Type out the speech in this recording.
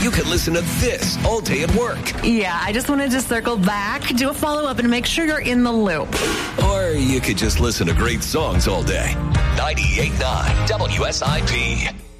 You can listen to this all day at work. Yeah, I just wanted to circle back, do a follow-up, and make sure you're in the loop. Or you could just listen to great songs all day. 98.9 WSIP.